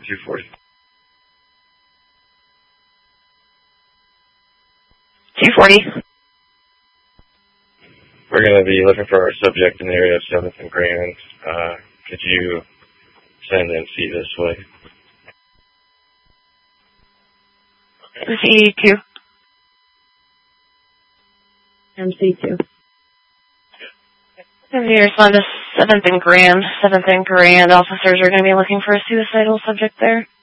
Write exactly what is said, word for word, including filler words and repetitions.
two forty. two forty. We're going to be looking for our subject in the area of seventh and Grand. Uh, could you send M C this way? M C two. M C two. M C respond to seventh and Grand. seventh and Grand officers are going to be looking for a suicidal subject there.